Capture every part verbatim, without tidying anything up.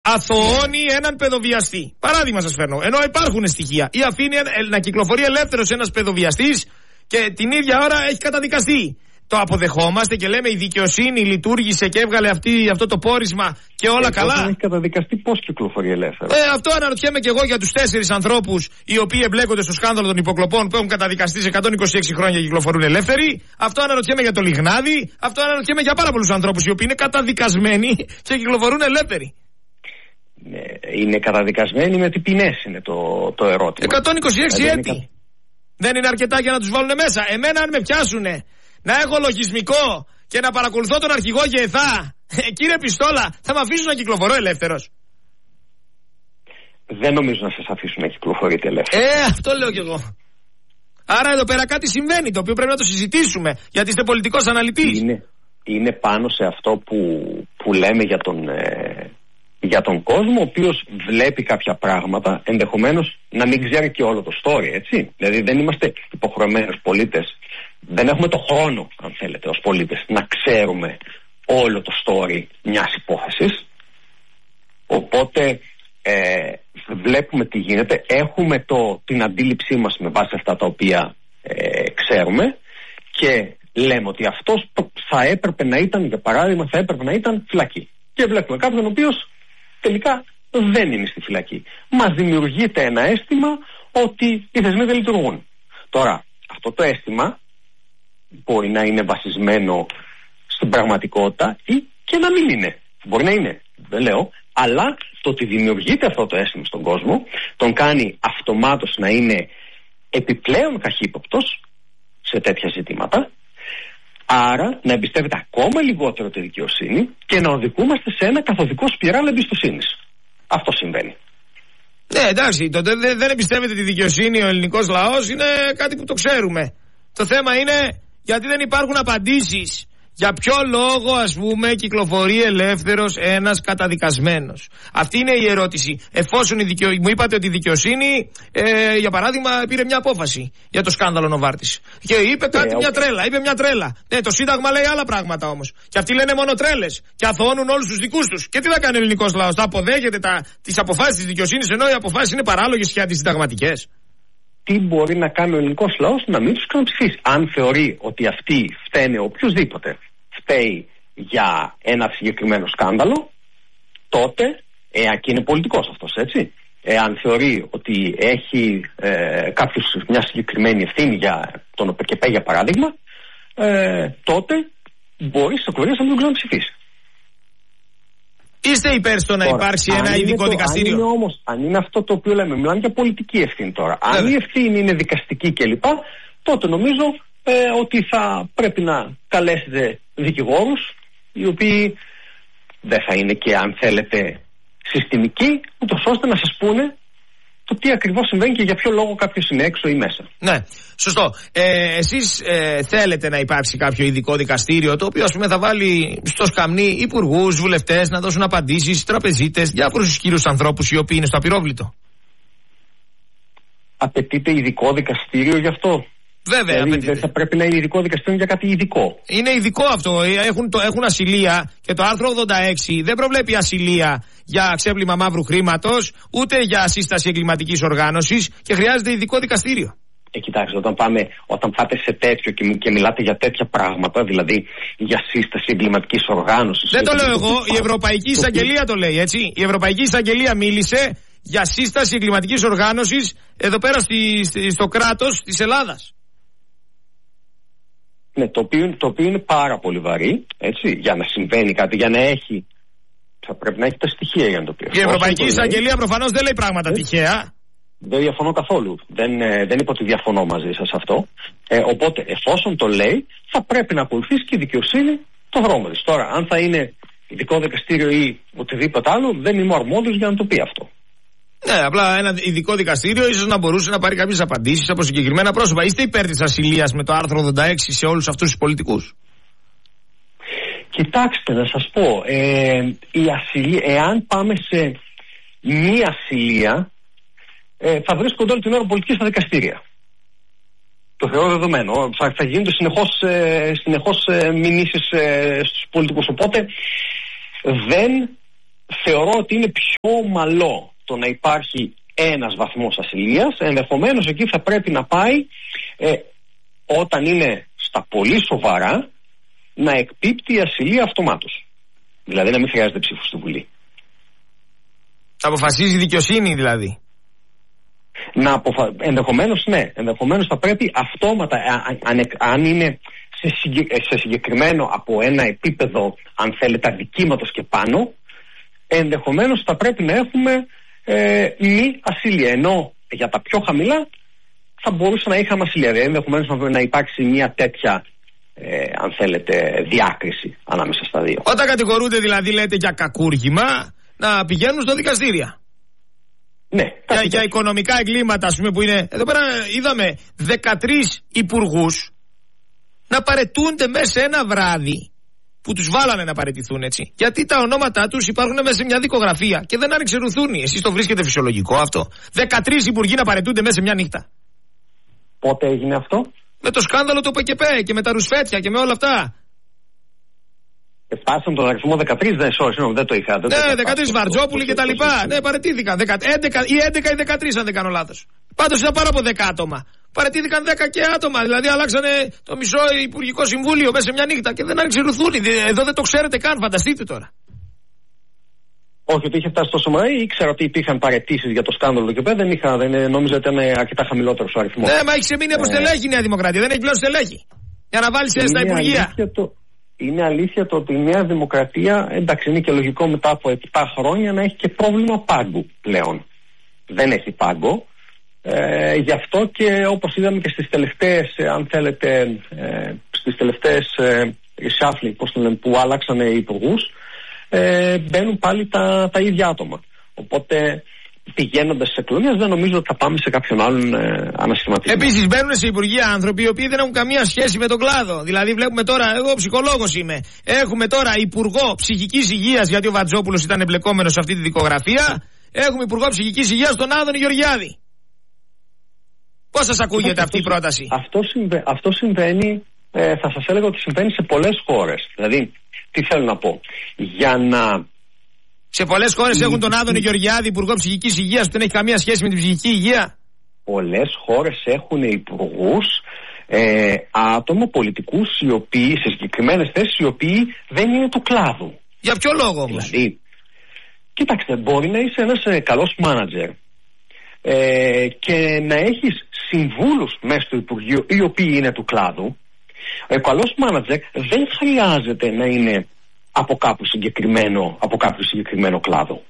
αθωώνει έναν παιδοβιαστή. Παράδειγμα σας φέρνω. Ενώ υπάρχουν στοιχεία. Ή αφήνει να κυκλοφορεί ελεύθερος ένας παιδοβιαστής και την ίδια ώρα έχει καταδικαστεί. Το αποδεχόμαστε και λέμε η δικαιοσύνη λειτουργήσε και έβγαλε αυτή, αυτό το πόρισμα και όλα ε, καλά. Αν έχει καταδικαστεί, πώς κυκλοφορεί ελεύθερα. Ε, αυτό αναρωτιέμαι και εγώ για τους τέσσερις ανθρώπους οι οποίοι εμπλέκονται στο σκάνδαλο των υποκλοπών που έχουν καταδικαστεί σε εκατόν είκοσι έξι χρόνια και κυκλοφορούν ελεύθεροι. Αυτό αναρωτιέμαι για το Λιγνάδι. Αυτό αναρωτιέμαι για πάρα πολλούς ανθρώπους οι οποίοι είναι καταδικασμένοι και κυκλοφορούν ελεύθεροι. Είναι καταδικασμένοι με τι ποινές είναι το, το ερώτημα. εκατόν είκοσι έξι δεν έτη. Είναι... Δεν είναι αρκετά για να τους βάλουν μέσα. Εμένα αν με πιάσουνε να έχω λογισμικό και να παρακολουθώ τον αρχηγό ΓΕΘΑ, ε, κύριε Πιστόλα, θα με αφήσουν να κυκλοφορώ ελεύθερος? Δεν νομίζω να σας αφήσουν να κυκλοφορείτε ελεύθερος. Ε, αυτό λέω κι εγώ. Άρα εδώ πέρα κάτι συμβαίνει, το οποίο πρέπει να το συζητήσουμε, γιατί είστε πολιτικός αναλυτής. Είναι, είναι πάνω σε αυτό που, που λέμε για τον, ε, για τον κόσμο, ο οποίος βλέπει κάποια πράγματα, ενδεχομένως να μην ξέρει και όλο το story, έτσι. Δηλαδή δεν είμαστε υποχρεωμένοι ως πολίτες, δεν έχουμε το χρόνο, αν θέλετε, ως πολίτες, να ξέρουμε όλο το story μιας υπόθεσης. Οπότε ε, βλέπουμε τι γίνεται, έχουμε το, την αντίληψή μας με βάση αυτά τα οποία ε, ξέρουμε και λέμε ότι αυτός θα έπρεπε να ήταν, για παράδειγμα, θα έπρεπε να ήταν φυλακή. Και βλέπουμε κάποιον ο οποίος τελικά δεν είναι στη φυλακή. Μας δημιουργείται ένα αίσθημα ότι οι θεσμοί δεν λειτουργούν. Τώρα, αυτό το αίσθημα μπορεί να είναι βασισμένο στην πραγματικότητα ή και να μην είναι. Μπορεί να είναι, δεν λέω, αλλά το ότι δημιουργείται αυτό το αίσθημα στον κόσμο τον κάνει αυτομάτως να είναι επιπλέον καχύποπτος σε τέτοια ζητήματα, άρα να εμπιστεύεται ακόμα λιγότερο τη δικαιοσύνη και να οδηγούμαστε σε ένα καθοδικό σπιράλ εμπιστοσύνης. Αυτό συμβαίνει. Ναι, εντάξει, το δεν, δεν εμπιστεύεται τη δικαιοσύνη ο ελληνικός λαός είναι κάτι που το ξέρουμε. Το θέμα είναι γιατί δεν υπάρχουν απαντήσεις. Για ποιο λόγο, ας πούμε, κυκλοφορεί ελεύθερος ένας καταδικασμένος? Αυτή είναι η ερώτηση. Εφόσον η δικαιο... μου είπατε ότι η δικαιοσύνη, ε, για παράδειγμα, πήρε μια απόφαση για το σκάνδαλο Νοβάρτης. Και είπε κάτι, ε, μια τρέλα. Είπε μια τρέλα. Ναι, το Σύνταγμα λέει άλλα πράγματα όμως. Και αυτοί λένε μόνο τρέλες. Και αθωώνουν όλους τους δικούς τους. Και τι θα κάνει ο ελληνικός λαός? Θα αποδέχεται τα... τις αποφάσεις της δικαιοσύνης ενώ οι αποφάσεις είναι παράλογες και αντισυνταγματικές? Τι μπορεί να κάνει ο ελληνικός λαός? Να μην τους ξαναψηφίσει. Αν θεωρεί ότι αυτοί φταίνε οποιοδήποτε φταίει για ένα συγκεκριμένο σκάνδαλο, τότε, εάν και είναι πολιτικός αυτός, έτσι, εάν θεωρεί ότι έχει ε, κάποιος μια συγκεκριμένη ευθύνη για τον ΟΠΕΚΕΠΕ, για παράδειγμα, ε, τότε μπορεί στις εκλογές να μην τον ξαναψηφίσει. Είστε υπέρ στο να τώρα, υπάρξει ένα ειδικό το, δικαστήριο? Αν είναι όμως, αν είναι αυτό το οποίο λέμε, μιλάμε για πολιτική ευθύνη τώρα. Βέβαια. Αν η ευθύνη είναι δικαστική κλπ, τότε νομίζω ε, ότι θα πρέπει να καλέσετε δικηγόρους, οι οποίοι δεν θα είναι και, αν θέλετε, συστημικοί, ούτως ώστε να σας πούνε το τι ακριβώς συμβαίνει και για ποιο λόγο κάποιος είναι έξω ή μέσα. Ναι, σωστό. Ε, εσείς ε, θέλετε να υπάρξει κάποιο ειδικό δικαστήριο, το οποίο, ας πούμε, θα βάλει στο σκαμνί υπουργούς, βουλευτές να δώσουν απαντήσεις, τραπεζίτες, διάφορους ισχυρούς ανθρώπους οι οποίοι είναι στο απειρόβλητο? Απαιτείται ειδικό δικαστήριο γι' αυτό? Βέβαια. Δηλαδή δεν θα πρέπει να είναι ειδικό δικαστήριο για κάτι ειδικό? Είναι ειδικό αυτό. Έχουν, το, έχουν ασυλία και το άρθρο ογδόντα έξι δεν προβλέπει ασυλία για ξέπλυμα μαύρου χρήματος, ούτε για σύσταση εγκληματικής οργάνωσης και χρειάζεται ειδικό δικαστήριο. Ε, κοιτάξτε, όταν, πάμε, όταν πάτε σε τέτοιο και, και μιλάτε για τέτοια πράγματα, δηλαδή για σύσταση εγκληματικής οργάνωσης. Δεν το λέω εγώ, η Ευρωπαϊκή Εισαγγελία το λέει, έτσι. Η Ευρωπαϊκή Εισαγγελία μίλησε για σύσταση εγκληματικής οργάνωσης εδώ πέρα στη, στη, στο κράτος της Ελλάδας. Ναι, το οποίο, το οποίο είναι πάρα πολύ βαρύ, έτσι, για να συμβαίνει κάτι, για να έχει, θα πρέπει να έχει τα στοιχεία για να το πει. Η Ευρωπαϊκή Εισαγγελία προφανώς δεν λέει πράγματα ε, τυχαία. Δεν διαφωνώ καθόλου. Δεν, ε, δεν είπα ότι διαφωνώ μαζί σας αυτό. Ε, οπότε, εφόσον το λέει, θα πρέπει να ακολουθήσει και η δικαιοσύνη το δρόμο της. Τώρα, αν θα είναι ειδικό δικαστήριο ή οτιδήποτε άλλο, δεν είμαι αρμόδιος για να το πει αυτό. Ναι, απλά ένα ειδικό δικαστήριο ίσως να μπορούσε να πάρει κάποιες απαντήσεις από συγκεκριμένα πρόσωπα. Είστε υπέρ της ασυλίας με το άρθρο ογδόντα έξι σε όλους αυτούς τους πολιτικούς? Κοιτάξτε, να σας πω, ε, η ασυλία, εάν πάμε σε μία ασυλία, ε, θα βρίσκονται όλη την ώρα πολιτική στα δικαστήρια. Το θεωρώ δεδομένο. Θα, θα γίνονται συνεχώς, ε, συνεχώς ε, μηνύσεις ε, στους πολιτικούς. Οπότε δεν θεωρώ ότι είναι πιο ομαλό το να υπάρχει ένας βαθμός ασυλίας. Ενδεχομένως εκεί θα πρέπει να πάει ε, όταν είναι στα πολύ σοβαρά να εκπίπτει η ασυλία αυτομάτως. Δηλαδή να μην χρειάζεται ψήφος στη Βουλή. Αποφασίζει η δικαιοσύνη δηλαδή. Να αποφα... Ενδεχομένως ναι. Ενδεχομένως θα πρέπει αυτόματα, αν, αν είναι σε, συγκε... σε συγκεκριμένο από ένα επίπεδο, αν θέλετε, αδικήματος και πάνω, ενδεχομένως θα πρέπει να έχουμε ε, μη ασυλία. Ενώ για τα πιο χαμηλά θα μπορούσε να είχαμε ασυλία. Δηλαδή ενδεχομένως να υπάρξει μια τέτοια, ε, αν θέλετε, διάκριση ανάμεσα στα δύο. Όταν κατηγορούνται δηλαδή, λέτε, για κακούργημα, να πηγαίνουν στο δικαστήρια. Ναι, για, για οικονομικά εγκλήματα, ας πούμε, που είναι. Εδώ πέρα είδαμε δεκατρείς υπουργούς να παραιτούνται μέσα σε ένα βράδυ που τους βάλανε να παραιτηθούν, έτσι. Γιατί τα ονόματά τους υπάρχουν μέσα σε μια δικογραφία και δεν ανεξερουθούν. Εσείς το βρίσκετε φυσιολογικό αυτό? δεκατρείς υπουργοί να παραιτούνται μέσα σε μια νύχτα. Πότε έγινε αυτό? Με το σκάνδαλο του ΠΚΠ και με τα ρουσφέτια και με όλα αυτά. Φτάσαμε τον αριθμό δεκατρείς, δεν, sorry, δεν το είχα. Δεν ναι, το δεκατρείς Βαρτζόπουλοι και τα λοιπά. Ναι, παραιτήθηκαν. έντεκα ή έντεκα ή δεκατρείς, αν δεν κάνω λάθος. Πάντως ήταν πάνω από δέκα άτομα. Παραιτήθηκαν δέκα και άτομα. Δηλαδή αλλάξανε το μισό Υπουργικό Συμβούλιο μέσα σε μια νύχτα και δεν ανεξερουθούν. Εδώ δεν το ξέρετε καν, φανταστείτε τώρα. Όχι, ότι είχε φτάσει τόσο μακριά, ήξερα ότι υπήρχαν παραιτήσεις για το σκάνδαλο και πέρα. Δεν είχα, δεν, νόμιζα ότι ήταν αρκετά χαμηλότερο ο αριθμός. Ναι, μα έχει ξεμείνει από στελέχη η Νέα Δημοκρατία. Δεν έχει πλέον στελέχη. Για να βάλει στα Υπουργεία. Είναι αλήθεια το ότι η Νέα Δημοκρατία, εντάξει, είναι και λογικό μετά από επτά χρόνια να έχει και πρόβλημα πάγκου πλέον. Δεν έχει πάγκο. Ε, γι' αυτό και όπως είδαμε και στις τελευταίες, αν θέλετε, ε, στις τελευταίες ε, reshuffling, πώς το λένε, που άλλαξαν οι υπουργούς, ε, μπαίνουν πάλι τα, τα ίδια άτομα. Οπότε πηγαίνοντας σε εκλογές δεν νομίζω ότι θα πάμε σε κάποιον άλλον ε, ανασχηματισμό. Επίσης μπαίνουν σε υπουργεία άνθρωποι οι οποίοι δεν έχουν καμία σχέση με τον κλάδο. Δηλαδή βλέπουμε τώρα, εγώ ψυχολόγος είμαι, έχουμε τώρα υπουργό ψυχικής υγείας, γιατί ο Βατζόπουλος ήταν εμπλεκόμενος σε αυτή τη δικογραφία. Έχουμε υπουργό ψυχικής υγείας τον Άδωνη Γεωργιάδη. Πώς σας ακούγεται αυτό, αυτή η πρόταση? Αυτό, συμβα... αυτό συμβαίνει, ε, θα σας έλεγα ότι συμβαίνει σε πολλές χώρες. Δηλαδή, τι θέλω να πω, για να... Σε πολλές χώρες έχουν τον Άδωνη Γεωργιάδη υπουργό ψυχικής υγείας που δεν έχει καμία σχέση με την ψυχική υγεία. Πολλές χώρες έχουν υπουργούς, ε, άτομα πολιτικούς οι οποίοι, σε συγκεκριμένες θέσεις, οι οποίοι δεν είναι του κλάδου. Για ποιο λόγο όμως? Δηλαδή, κοίταξτε, μπορεί να είσαι ένας ε, καλός μάνατζερ ε, και να έχεις συμβούλους μέσα στο Υπουργείο οι οποίοι είναι του κλάδου. Ο καλός μάνατζερ δεν χρειάζεται να είναι από κάπου συγκεκριμένο, από κάποιο συγκεκριμένο κλάδο.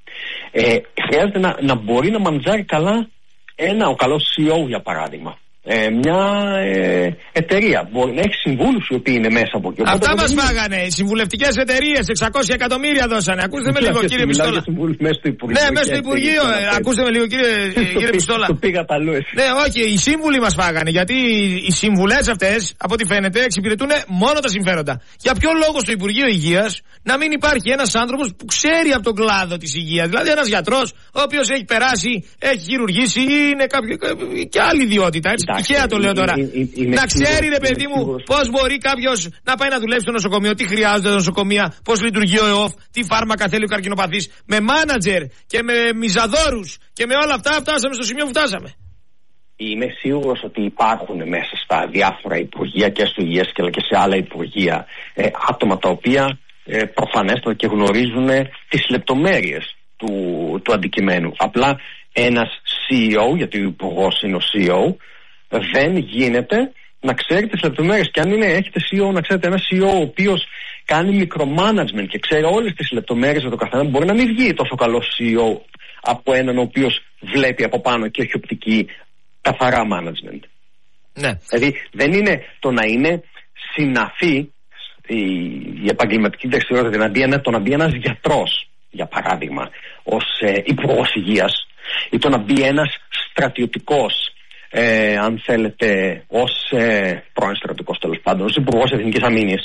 Ε, χρειάζεται να, να μπορεί να μαντζάρει καλά ένα, ο καλός σι ι ο για παράδειγμα. Ε, μια ε, εταιρεία μπορεί να έχει συμβούλους οι οποίοι είναι μέσα από εκεί. Αυτά μας φάγανε, οι συμβουλευτικές εταιρείες, εξακόσια εκατομμύρια δώσανε. Ακούστε με λίγο, κύριε Πιστόλα. Ναι, μέσα στο Υπουργείο. Ακούστε με λίγο, κύριε Πιστόλα. Το πήγα τα λούες. Ναι, όχι, οι σύμβουλοι μας φάγανε. Γιατί οι συμβουλές αυτές, από ό,τι φαίνεται, εξυπηρετούν μόνο τα συμφέροντα. Για ποιο λόγο στο Υπουργείο Υγείας να μην υπάρχει ένας άνθρωπος που ξέρει από τον κλάδο της υγείας? Δηλαδή ένας γιατρός, ο οποίος έχει περάσει, έχει χειρουργήσει ή είναι κάποιο, και άλλη ιδιότητα. Έτσι. Τυχαία το λέω τώρα. Να ξέρει, ρε παιδί μου, πώς μπορεί κάποιος να πάει να δουλεύει στο νοσοκομείο, τι χρειάζονται τα νοσοκομεία, πώς λειτουργεί ο ΕΟΦ, τι φάρμακα θέλει ο καρκινοπαθής. Με μάνατζερ και με μιζαδόρους και με όλα αυτά φτάσαμε στο σημείο που φτάσαμε. Είμαι σίγουρος ότι υπάρχουν μέσα στα διάφορα υπουργεία και στο υγείας και σε άλλα υπουργεία ε, άτομα τα οποία ε, προφανέστατα και γνωρίζουν ε, τις λεπτομέρειες του, του αντικειμένου. Απλά ένας σι ι ο, γιατί ο υπουργός είναι ο σι ι ο, δεν γίνεται να ξέρει τις λεπτομέρειες. Και αν είναι, έχετε σι ι ο, να ξέρετε ένα σι ι ο ο οποίος κάνει μικροmanagement και ξέρει όλες τις λεπτομέρειες με το καθένα, μπορεί να μην βγει τόσο καλό σι ι ο από έναν ο οποίος βλέπει από πάνω και έχει οπτική καθαρά management. Ναι. Δηλαδή δεν είναι το να είναι συναφή η, η επαγγελματική δεξιότητα, δηλαδή είναι το να μπει ένας γιατρός, για παράδειγμα, ως ε, υπουργός υγείας, ή το να μπει ένας στρατιωτικός, ε, αν θέλετε, ως ε, πρώην στρατιωτικός τέλος πάντων, ως υπουργός εθνικής αμήνης.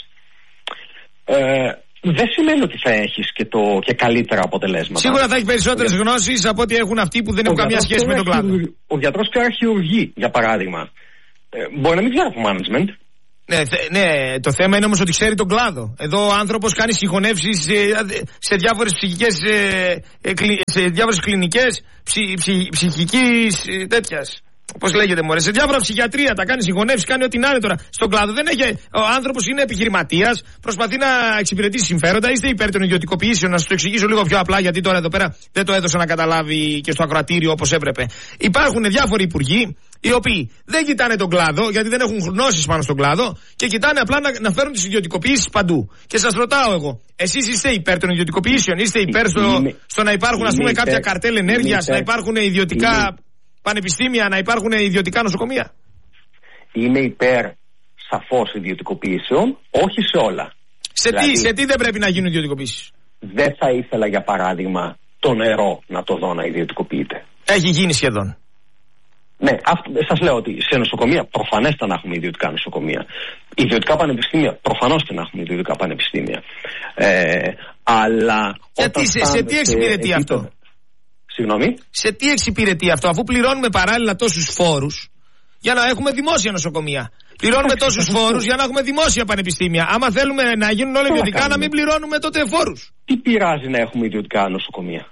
Ε, δεν σημαίνει ότι θα έχεις και, το, και καλύτερα αποτελέσματα. Σίγουρα θα έχει περισσότερες ο... γνώσεις από ό,τι έχουν αυτοί που δεν έχουν καμία σχέση με τον κλάδο. Ο γιατρός και χειρουργεί, για παράδειγμα. Ε, μπορεί να μην ξέρει από management. Ναι, ναι, το θέμα είναι όμως ότι ξέρει τον κλάδο. Εδώ ο άνθρωπος κάνει συγχωνεύσεις σε διάφορες ψυχικές, σε διάφορες κλινικές ψυχ, ψυχ, ψυχικής τέτοιας. Πώς λέγεται, μωρέ, σε διάφορα ψυχιατρία τα κάνει συγχωνεύσεις, κάνει ό,τι να είναι τώρα. Στον κλάδο δεν έχει. Ο άνθρωπος είναι επιχειρηματίας, προσπαθεί να εξυπηρετήσει συμφέροντα. Είστε υπέρ των ιδιωτικοποιήσεων, να σας το εξηγήσω λίγο πιο απλά, γιατί τώρα εδώ πέρα δεν το έδωσα να καταλάβει και στο ακροατήριο όπως έπρεπε. Υπάρχουν διάφοροι υπουργοί, οι οποίοι δεν κοιτάνε τον κλάδο, γιατί δεν έχουν γνώσεις πάνω στον κλάδο, και κοιτάνε απλά να, να φέρουν τις ιδιωτικοποιήσεις παντού. Και σας ρωτάω εγώ, εσείς είστε υπέρ των ιδιωτικοποιήσεων, είστε υπέρ στο, είμαι, στο να υπάρχουν, ας πούμε, υπέρ, κάποια καρτέλ ενέργειας, να υπάρχουν ιδιωτικά είμαι, πανεπιστήμια, να υπάρχουν ιδιωτικά νοσοκομεία? Είμαι υπέρ σαφώς ιδιωτικοποιήσεων, όχι σε όλα. Σε, δηλαδή, τι, σε τι δεν πρέπει να γίνουν ιδιωτικοποιήσεις? Δεν θα ήθελα, για παράδειγμα, το νερό να το δω να ιδιωτικοποιείται. Έχει γίνει σχεδόν. Ναι, σας λέω ότι σε νοσοκομεία προφανέστα να έχουμε ιδιωτικά νοσοκομεία. Ιδιωτικά πανεπιστήμια προφανώς και να έχουμε ιδιωτικά πανεπιστήμια. Ε, αλλά. Γιατί, σε, σε τι εξυπηρετεί αυτό? Επίπεδο... Συγγνώμη. Σε τι εξυπηρετεί αυτό, αφού πληρώνουμε παράλληλα τόσους φόρους για να έχουμε δημόσια νοσοκομεία? Πληρώνουμε τόσους φόρους για να έχουμε δημόσια πανεπιστήμια. Άμα θέλουμε να γίνουν όλα ιδιωτικά, να μην πληρώνουμε τότε φόρους. Τι πειράζει να έχουμε ιδιωτικά νοσοκομεία?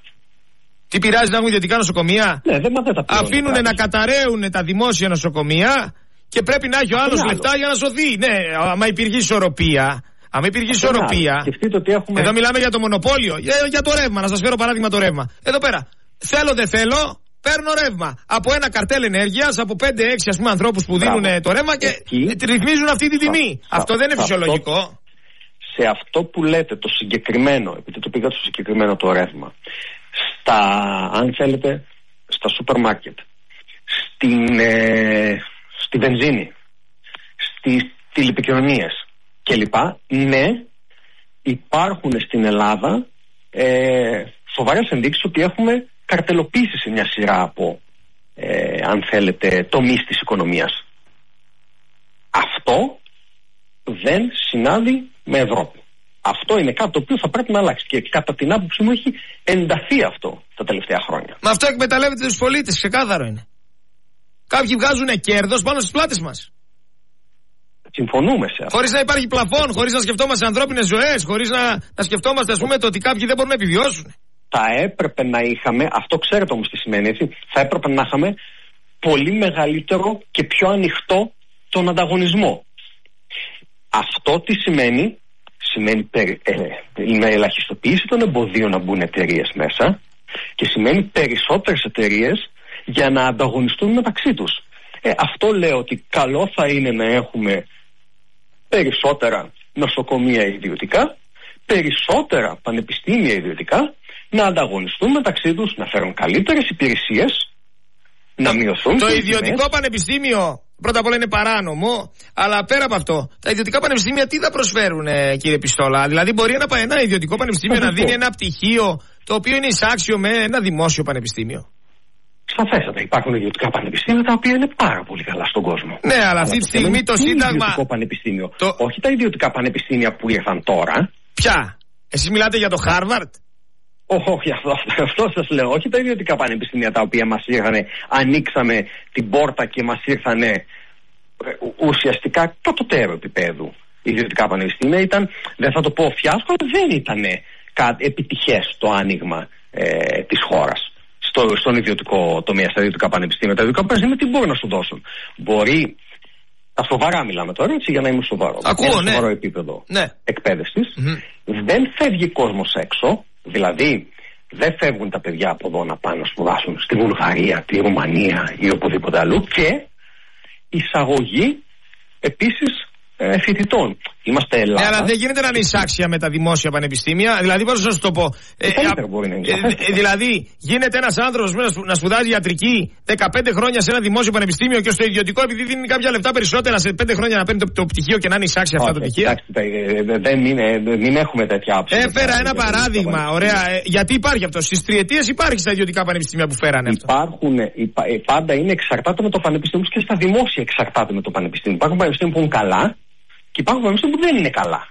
Τι πειράζει να έχουμε ιδιωτικά νοσοκομεία? Ναι, δεν τα αφήνουν να καταραίουν τα δημόσια νοσοκομεία και πρέπει να έχει ο άλλος λεφτά για να σωθεί. Ναι, άμα υπήρχε ισορροπία. Άμα υπήρχε ισορροπία. Έχουμε... Εδώ μιλάμε για το μονοπόλιο. Για, για το ρεύμα. Να σας φέρω παράδειγμα το ρεύμα. Εδώ πέρα. Θέλω δεν θέλω, παίρνω ρεύμα. Από ένα καρτέλ ενέργειας, από πέντε έξι ας πούμε ανθρώπους που δίνουν το ρεύμα και εκεί ρυθμίζουν αυτή τη τιμή. Σα, αυτό δεν είναι φυσιολογικό. Αυτό, σε αυτό που λέτε το συγκεκριμένο, επειδή το πήγα στο συγκεκριμένο το ρεύμα, στα, αν θέλετε, στα σούπερ μάρκετ, στην, ε, στη βενζίνη, στις τηλεπικοινωνίες κλπ. Ναι, υπάρχουν στην Ελλάδα ε, σοβαρές ενδείξεις ότι έχουμε καρτελοποίηση σε μια σειρά από, ε, αν θέλετε, τομείς της οικονομίας. Αυτό δεν συνάδει με Ευρώπη. Αυτό είναι κάτι το οποίο θα πρέπει να αλλάξει και κατά την άποψή μου έχει ενταθεί αυτό τα τελευταία χρόνια. Μα αυτό εκμεταλλεύεται τους πολίτες, ξεκάθαρο είναι. Κάποιοι βγάζουν κέρδος πάνω στις πλάτες μας. Συμφωνούμε σε αυτό. Χωρίς να υπάρχει πλαφόν, χωρίς να σκεφτόμαστε ανθρώπινες ζωές, χωρίς να, να σκεφτόμαστε, ας πούμε, το ότι κάποιοι δεν μπορούν να επιβιώσουν. Θα έπρεπε να είχαμε, αυτό ξέρετε όμως τι σημαίνει, έτσι, θα έπρεπε να είχαμε πολύ μεγαλύτερο και πιο ανοιχτό τον ανταγωνισμό. Αυτό τι σημαίνει? Σημαίνει περι, ε, με ελαχιστοποίηση των εμποδίων να μπουν εταιρείες μέσα και σημαίνει περισσότερες εταιρείες για να ανταγωνιστούν μεταξύ τους. Ε, αυτό λέω ότι καλό θα είναι να έχουμε περισσότερα νοσοκομεία ιδιωτικά, περισσότερα πανεπιστήμια ιδιωτικά, να ανταγωνιστούν μεταξύ τους, να φέρουν καλύτερες υπηρεσίες, να μειωθούν. Το ιδιωτικό πανεπιστήμιο πρώτα απ' όλα είναι παράνομο, αλλά πέρα από αυτό, τα ιδιωτικά πανεπιστήμια τι θα προσφέρουν, ε, κύριε Πιστόλα? Δηλαδή, μπορεί ένα, ένα ιδιωτικό πανεπιστήμιο να δίνει ένα πτυχίο το οποίο είναι εισάξιο με ένα δημόσιο πανεπιστήμιο? Σαφέστατα, υπάρχουν ιδιωτικά πανεπιστήμια τα οποία είναι πάρα πολύ καλά στον κόσμο. Ναι, αλλά αυτή τη στιγμή το Σύνταγμα. Ιδιωτικό πανεπιστήμιο. Το... Όχι τα ιδιωτικά πανεπιστήμια που ήρθαν τώρα. Ποια? Εσείς μιλάτε για το Χάρβαρτ? Όχι, αυτό, αυτό σας λέω. Όχι τα ιδιωτικά πανεπιστήμια τα οποία μας ήρθανε, ανοίξαμε την πόρτα και μας ήρθανε ουσιαστικά κατωτέρω επίπεδου. Ιδιωτικά πανεπιστήμια ήταν, δεν θα το πω φιάσκο, αλλά δεν ήταν επιτυχές το άνοιγμα ε, της χώρας στο, στον ιδιωτικό τομέα, στα ιδιωτικά πανεπιστήμια. Τα ιδιωτικά πανεπιστήμια τι μπορούν να σου δώσουν? Μπορεί, τα σοβαρά μιλάμε τώρα, έτσι, για να είμαι σοβαρό. Ακούω, ένα ναι. σοβαρό επίπεδο ναι. εκπαίδευσης. Mm-hmm. Δεν φεύγει κόσμος έξω. Δηλαδή, δεν φεύγουν τα παιδιά από εδώ να πάνε να σπουδάσουν στη Βουλγαρία, τη Ρουμανία ή οπουδήποτε αλλού, και εισαγωγή επίσης ε, φοιτητών. Είμαστε Ελλάδα. Ναι, αλλά δεν γίνεται να είναι εισάξια με τα δημόσια πανεπιστήμια. Δηλαδή, πώς να σας το πω. Ε, ε, μπορεί να είναι, ε, ε, δηλαδή, γίνεται ένας άνθρωπος να σπουδάζει ιατρική δεκαπέντε χρόνια σε ένα δημόσιο πανεπιστήμιο και στο ιδιωτικό, επειδή δίνει κάποια λεφτά περισσότερα, σε πέντε χρόνια να παίρνει το, το πτυχίο και να είναι εισάξια αυτά τα πτυχία. Εντάξει, δεν είναι, μην έχουμε τέτοια άποψη. Έφερα ένα παράδειγμα. Ωραία. Ε, γιατί υπάρχει αυτό? Στις τριετίες υπάρχει στα ιδιωτικά πανεπιστήμια που φέρανε αυτό. Υπάρχουν, υπά, πάντα είναι εξαρτάται με το πανεπιστήμιο και στα δημόσια εξαρτάται με το πανεπιστήμιο. Υπάρχουν πανεπιστήμια που είναι καλά. Και υπάρχουν πανεπιστήμια που δεν είναι καλά.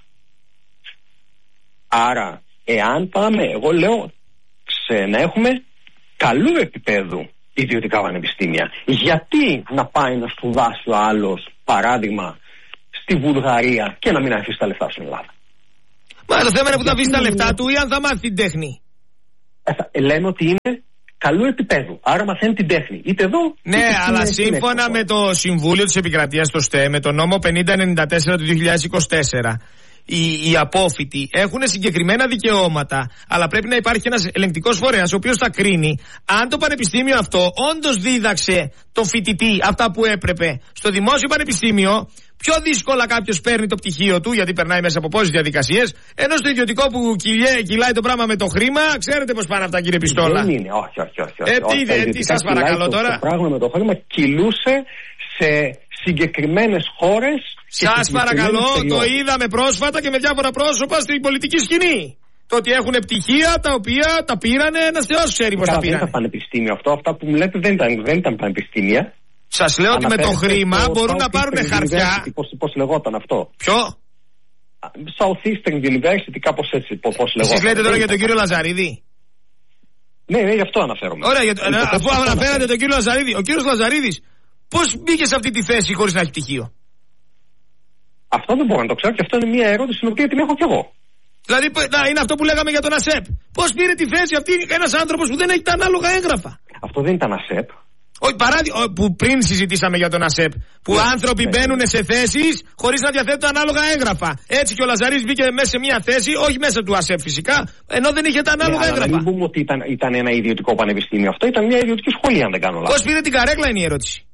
Άρα, εάν πάμε, εγώ λέω, σε, να έχουμε καλού επίπεδου ιδιωτικά πανεπιστήμια. Γιατί να πάει να σπουδάσει ο άλλος, παράδειγμα, στη Βουλγαρία και να μην αφήσει τα λεφτά στην Ελλάδα. Μα το θέμα είναι που θα αφήσει τα λεφτά του ή αν θα μάθει την τέχνη. Ε, λένε ότι είναι καλού επίπεδου. Άρα μαθαίνει την τέχνη. Είτε εδώ. Ναι, είτε αλλά στην σύμφωνα στην με το Συμβούλιο της Επικρατείας, το ΣΤΕ, με το νόμο πενήντα ενενήντα τέσσερα του δύο χιλιάδες είκοσι τέσσερα, οι, οι απόφοιτοι έχουν συγκεκριμένα δικαιώματα, αλλά πρέπει να υπάρχει ένας ελεγκτικός φορέας ο οποίος θα κρίνει αν το πανεπιστήμιο αυτό όντως δίδαξε το φοιτητή αυτά που έπρεπε. Στο δημόσιο πανεπιστήμιο πιο δύσκολα κάποιος παίρνει το πτυχίο του, γιατί περνάει μέσα από πόσες διαδικασίες, ενώ στο ιδιωτικό που κυλιέ, κυλάει το πράγμα με το χρήμα, ξέρετε πώς πάνε αυτά, κύριε Πιστόλα. Δεν είναι, όχι, όχι, όχι. όχι. Ε, τι, δε, τι σας παρακαλώ τώρα. Το πράγμα με το χρήμα κυλούσε σε συγκεκριμένες χώρες. Σας παρακαλώ, το είδαμε πρόσφατα και με διάφορα πρόσωπα στην πολιτική σκηνή. Το ότι έχουν πτυχία τα οποία τα πήρανε, ένας θεός ξέρει πώς τα πήρανε. Δεν ήταν πανεπιστήμιο αυτό, αυτά που μου λέτε δεν ήταν, δεν ήταν πανεπιστήμια. Σας λέω ότι με το χρήμα το μπορούν να πάρουν χαρτιά. Πώς, πώς λεγόταν αυτό. Ποιο? Southeastern University, κάπως έτσι, πώς λεγόταν. Εσείς λέτε τώρα για τον κύριο Λαζαρίδη. Ναι, ναι, γι' αυτό αναφέρομαι. Ωραία, για, ναι, αφού αναφέρατε τον κύριο Λαζαρίδη. Ο κύριος Λαζαρίδης πώς μπήκε σε αυτή τη θέση χωρίς να έχει πτυχίο? Αυτό δεν μπορώ να το ξέρω και αυτό είναι μια ερώτηση την οποία την έχω κι εγώ. Δηλαδή, να, είναι αυτό που λέγαμε για τον ΑΣΕΠ. Πώς πήρε τη θέση αυτή ένας άνθρωπος που δεν έχει τα ανάλογα έγγραφα? Αυτό δεν ήταν ΑΣΕΠ. Όχι, παράδειγμα, που πριν συζητήσαμε για τον ΑΣΕΠ. Που yeah, άνθρωποι yeah. μπαίνουν σε θέσεις χωρίς να διαθέτουν ανάλογα έγγραφα. Έτσι και ο Λαζαρής μπήκε μέσα σε μια θέση, όχι μέσα του ΑΣΕΠ φυσικά, ενώ δεν είχε τα ανάλογα yeah, έγγραφα. Να μην πούμε ότι ήταν, ήταν ένα ιδιωτικό πανεπιστήμιο. Αυτό ήταν μια ιδιωτική σχολή, αν δεν κάνω λάθος. Πώς πήρε την καρέκλα, είναι η ερώτηση.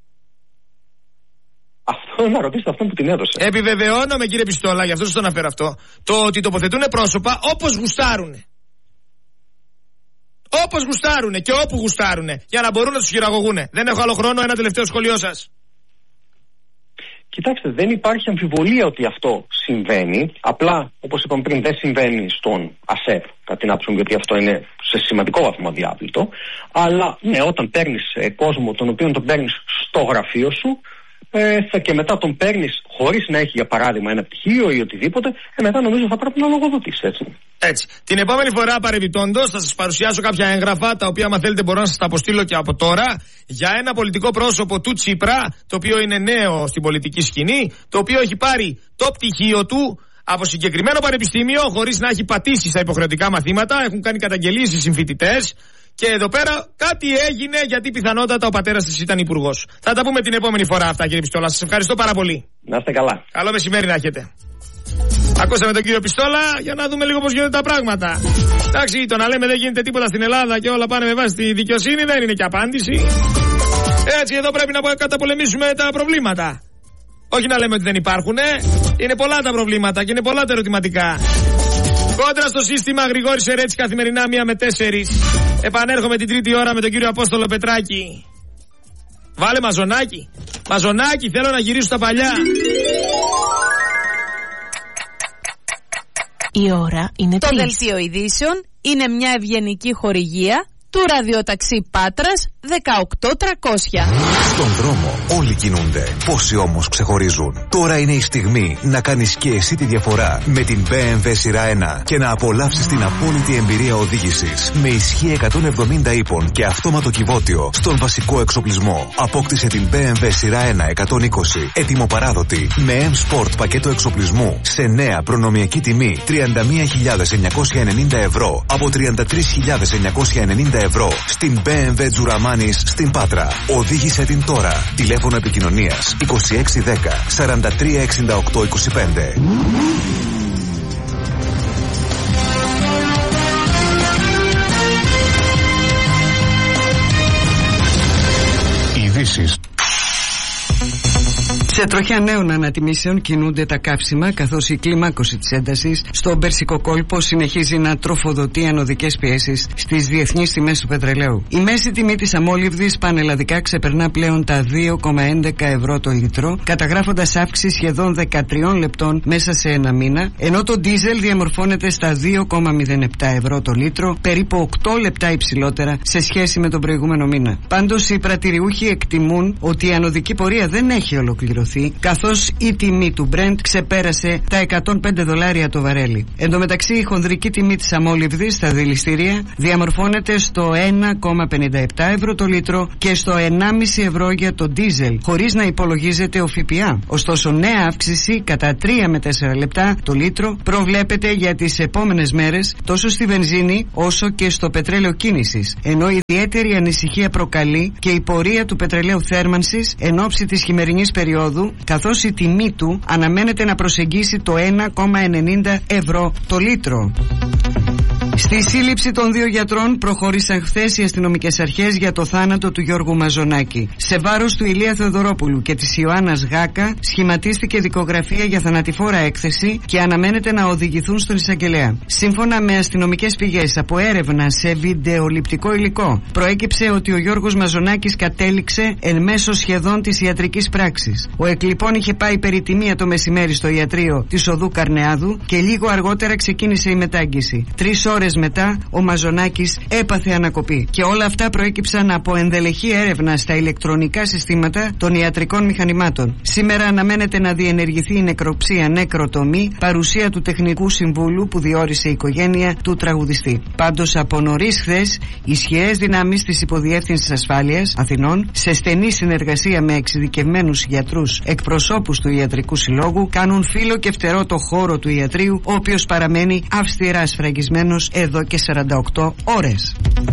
Αυτό να ρωτήσετε αυτόν που την έδωσε. Επιβεβαιώνομαι, κύριε Πιστόλα, γι' αυτό σας το αναφέρω αυτό, το ότι τοποθετούν πρόσωπα όπως γουστάρουνε. Όπως γουστάρουνε και όπου γουστάρουνε, για να μπορούν να τους χειραγωγούνε. Δεν έχω άλλο χρόνο, ένα τελευταίο σχολείο σας. Κοιτάξτε, δεν υπάρχει αμφιβολία ότι αυτό συμβαίνει. Απλά, όπως είπαμε πριν, δεν συμβαίνει στον ΑΣΕΠ, κατά την άποψη μου, γιατί αυτό είναι σε σημαντικό βαθμό αδιάπλητο. Αλλά, ναι, όταν παίρνεις ε, κόσμο τον οποίο τον παίρνεις στο γραφείο σου, ε, και μετά τον παίρνεις χωρίς να έχει, για παράδειγμα, ένα πτυχίο ή οτιδήποτε, ε, μετά νομίζω θα πρέπει να λογοδοτήσεις, έτσι. Έτσι. Την επόμενη φορά, παρεμπιπτόντως, θα σας παρουσιάσω κάποια έγγραφα, τα οποία, άμα θέλετε, μπορώ να σας τα αποστείλω και από τώρα, για ένα πολιτικό πρόσωπο του Τσίπρα, το οποίο είναι νέο στην πολιτική σκηνή, το οποίο έχει πάρει το πτυχίο του από συγκεκριμένο πανεπιστήμιο, χωρίς να έχει πατήσει στα υποχρεωτικά μαθήματα. Έχουν κάνει καταγγελίες οι συμφοιτητές. Και εδώ πέρα κάτι έγινε, γιατί πιθανότατα ο πατέρας της ήταν υπουργός. Θα τα πούμε την επόμενη φορά αυτά, κύριε Πιστόλα. Σας ευχαριστώ πάρα πολύ. Να είστε καλά. Καλό μεσημέρι να έχετε. Ακούσαμε τον κύριο Πιστόλα για να δούμε λίγο πώς γίνονται τα πράγματα. Εντάξει, το να λέμε δεν γίνεται τίποτα στην Ελλάδα και όλα πάνε με βάση τη δικαιοσύνη δεν είναι και απάντηση. Έτσι, εδώ πρέπει να καταπολεμήσουμε τα προβλήματα. Όχι να λέμε ότι δεν υπάρχουν. Είναι πολλά τα προβλήματα και είναι πολλά τα ερωτηματικά. Κόντρα στο σύστημα, Γρηγόρης Ερέτης, καθημερινά μία με τέσσερις. Επανέρχομαι την τρίτη ώρα με τον κύριο Απόστολο Πετράκη. Βάλε μαζονάκι. Μαζονάκι, θέλω να γυρίσω στα παλιά. Η ώρα είναι το τρεις. Δελτίο ειδήσεων είναι μια ευγενική χορηγία του ραδιοταξί Πάτρας δεκαοκτώ τριακόσια. Στον δρόμο όλοι κινούνται. Πόσοι όμως ξεχωρίζουν. Τώρα είναι η στιγμή να κάνεις και εσύ τη διαφορά με την μπι εμ ντάμπλιου σειρά ένα και να απολαύσεις την απόλυτη εμπειρία οδήγησης. Με ισχύ εκατόν εβδομήντα ύπων και αυτόματο κυβότιο στον βασικό εξοπλισμό. Απόκτησε την μπι εμ ντάμπλιου σειρά ένα εκατόν είκοσι έτοιμο παράδοτη με M-Sport πακέτο εξοπλισμού σε νέα προνομιακή τιμή τριάντα μία χιλιάδες εννιακόσια ενενήντα ευρώ από τριάντα τρεις χιλιάδες εννιακόσια ενενήντα ευρώ στην μπι εμ ντάμπλιου Τζουραμάνης στην Πάτρα. Οδήγησε την τώρα. Τηλέφωνο επικοινωνίας είκοσι έξι δέκα σαράντα τρία εξήντα οκτώ είκοσι πέντε. Ειδήσεις. Σε τροχιά νέων ανατιμήσεων κινούνται τα καύσιμα, καθώς η κλιμάκωση της έντασης στον Περσικό κόλπο συνεχίζει να τροφοδοτεί ανωδικές πιέσεις στις διεθνείς τιμές του πετρελαίου. Η μέση τιμή της αμόλυβδης πανελλαδικά ξεπερνά πλέον τα δύο κόμμα έντεκα ευρώ το λίτρο, καταγράφοντας αύξηση σχεδόν δεκατρία λεπτών μέσα σε ένα μήνα, ενώ το ντίζελ διαμορφώνεται στα δύο κόμμα μηδέν επτά ευρώ το λίτρο, περίπου οκτώ λεπτά υψηλότερα σε σχέση με τον προηγούμενο μήνα. Πάντως, οι πρατηριούχοι εκτιμούν ότι η ανωδική πορεία δεν έχει ολοκληρωθεί. μειωθεί, καθώς η τιμή του Brent ξεπέρασε τα εκατόν πέντε δολάρια το βαρέλι. Εν τω μεταξύ, η χονδρική τιμή της αμόλυβδης στα δηληστήρια διαμορφώνεται στο ένα κόμμα πενήντα επτά ευρώ το λίτρο και στο ενάμιση ευρώ για το ντίζελ, χωρίς να υπολογίζεται ο ΦΠΑ. Ωστόσο, νέα αύξηση κατά τρία με τέσσερα λεπτά το λίτρο προβλέπεται για τις επόμενες μέρες τόσο στη βενζίνη όσο και στο πετρέλαιο κίνησης, ενώ ιδιαίτερη ανησυχία προκαλεί και η πορεία του πετρελαίου θέρμανσης εν ώψη της χειμερινής περίοδου, καθώς η τιμή του αναμένεται να προσεγγίσει το ένα κόμμα ενενήντα ευρώ το λίτρο. Στη σύλληψη των δύο γιατρών προχώρησαν χθες οι αστυνομικές αρχές για το θάνατο του Γιώργου Μαζονάκη. Σε βάρος του Ηλία Θεοδωρόπουλου και της Ιωάννας Γάκα σχηματίστηκε δικογραφία για θανατηφόρα έκθεση και αναμένεται να οδηγηθούν στον εισαγγελέα. Σύμφωνα με αστυνομικές πηγές από έρευνα σε βιντεοληπτικό υλικό, προέκυψε ότι ο Γιώργος Μαζονάκης κατέληξε εν μέσω σχεδόν της ιατρικής πράξης. Ο εκλειπών είχε πάει περιτιμία το μεσημέρι στο ιατρείο της οδού Καρνεάδου και λίγο αργότερα ξεκίνησε η μετάγγιση. Τρεις ώρες μετά ο Μαζονάκης έπαθε ανακοπή. Και όλα αυτά προέκυψαν από ενδελεχή έρευνα στα ηλεκτρονικά συστήματα των ιατρικών μηχανημάτων. Σήμερα αναμένεται να διενεργηθεί η νεκροψία νεκροτομή, παρουσία του τεχνικού συμβούλου που διόρισε η οικογένεια του τραγουδιστή. Πάντως, από νωρίς χθες, ισχυρές δυνάμεις της Υποδιεύθυνσης Ασφάλειας Αθηνών, σε στενή συνεργασία με εξειδικευμένους γιατρούς εκπροσώπους του Ιατρικού Συλλόγου, κάνουν φύλλο και φτερό το χώρο του ιατρείου, ο οποίος παραμένει αυστηρά σφραγισμένος εδώ και σαράντα οκτώ ώρες.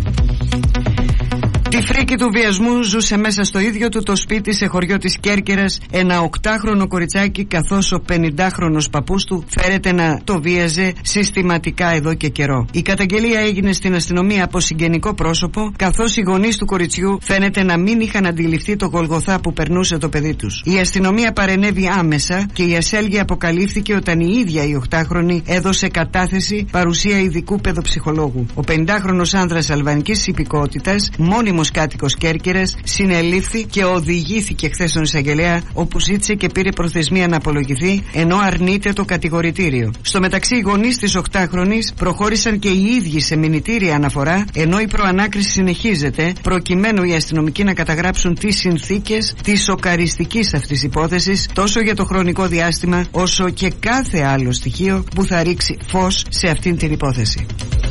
Τη φρίκη του βιασμού ζούσε μέσα στο ίδιο του το σπίτι σε χωριό της Κέρκυρας ένα οκτάχρονο κοριτσάκι, καθώς ο πενηντάχρονος παππούς του φέρεται να το βίαζε συστηματικά εδώ και καιρό. Η καταγγελία έγινε στην αστυνομία από συγγενικό πρόσωπο, καθώς οι γονείς του κοριτσιού φαίνεται να μην είχαν αντιληφθεί το γολγοθά που περνούσε το παιδί τους. Η αστυνομία παρενέβη άμεσα και η ασέλγεια αποκαλύφθηκε όταν η ίδια η οκτάχρονη έδωσε κατάθεση παρουσία ειδικού παιδοψυχολόγου. Ο πενηντάχρονος άνδρας αλβανικής υπηκότητας, μόνιμος κάτοικος Κέρκυρας, συνελήφθη και οδηγήθηκε χθες στον εισαγγελέα, όπου ζήτησε και πήρε προθεσμία να απολογηθεί, ενώ αρνείται το κατηγορητήριο. Στο μεταξύ, οι γονείς της οκτάχρονης προχώρησαν και οι ίδιοι σε μηνυτήρια αναφορά, ενώ η προανάκριση συνεχίζεται, προκειμένου οι αστυνομικοί να καταγράψουν τις συνθήκες της σοκαριστικής αυτής υπόθεσης, τόσο για το χρονικό διάστημα, όσο και κάθε άλλο στοιχείο που θα ρίξει φως σε αυτήν την υπόθεση.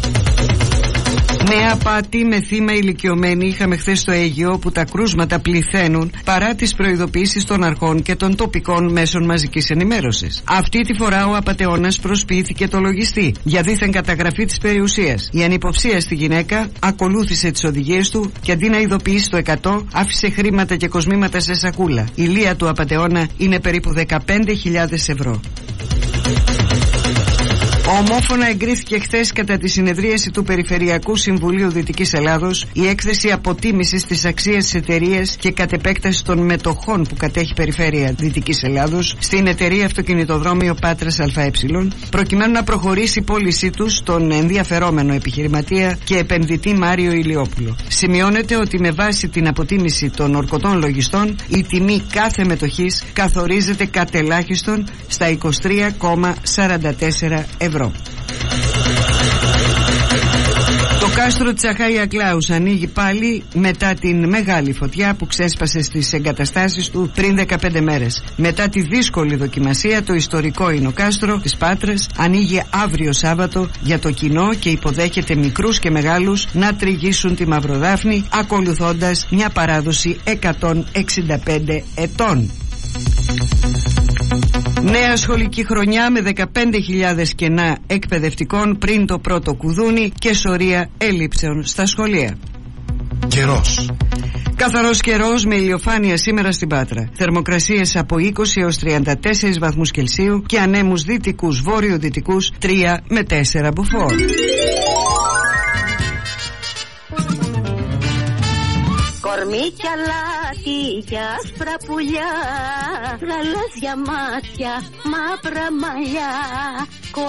Νέα απάτη με θύμα ηλικιωμένη είχαμε χθες στο Αίγυο, όπου τα κρούσματα πληθαίνουν παρά τις προειδοποιήσεις των αρχών και των τοπικών μέσων μαζικής ενημέρωσης. Αυτή τη φορά ο απατεώνας προσποιήθηκε το λογιστή για δίθεν καταγραφή της περιουσίας. Η ανυποψία στη γυναίκα ακολούθησε τις οδηγίες του και αντί να ειδοποιήσει το εκατό, άφησε χρήματα και κοσμήματα σε σακούλα. Η λία του απατεώνα είναι περίπου δεκαπέντε χιλιάδες ευρώ. Ομόφωνα εγκρίθηκε χθες κατά τη συνεδρίαση του Περιφερειακού Συμβουλίου Δυτικής Ελλάδος η έκθεση αποτίμησης της αξίας της εταιρείας και κατ' επέκταση των μετοχών που κατέχει Περιφέρεια Δυτικής Ελλάδος στην εταιρεία Αυτοκινητοδρόμιο Πάτρας ΑΕ, προκειμένου να προχωρήσει η πώλησή του στον ενδιαφερόμενο επιχειρηματία και επενδυτή Μάριο Ηλιόπουλο. Σημειώνεται ότι με βάση την αποτίμηση των ορκωτών λογιστών η τιμή κάθε μετοχής καθορίζεται κατ' ελάχιστον στα είκοσι τρία κόμμα σαράντα τέσσερα ευρώ. Το κάστρο της Αχάια Κλάους ανοίγει πάλι μετά την μεγάλη φωτιά που ξέσπασε στις εγκαταστάσεις του πριν δεκαπέντε μέρες. Μετά τη δύσκολη δοκιμασία, το ιστορικό Ινοκάστρο της Πάτρας ανοίγει αύριο Σάββατο για το κοινό και υποδέχεται μικρούς και μεγάλους να τριγύσουν τη Μαυροδάφνη, ακολουθώντας μια παράδοση εκατόν εξήντα πέντε ετών. Νέα σχολική χρονιά με δεκαπέντε χιλιάδες κενά εκπαιδευτικών πριν το πρώτο κουδούνι και σωρία ελλείψεων στα σχολεία. Καιρός. Καθαρός καιρός με ηλιοφάνεια σήμερα στην Πάτρα. Θερμοκρασίες από είκοσι έως τριάντα τέσσερις βαθμούς Κελσίου και ανέμους δυτικούς βορειοδυτικούς τρία με τέσσερα μποφόρ. Κορμίκια λάτια, άσπρα πουλιά, γαλάζια μάτια, μαύρα μαλλιά.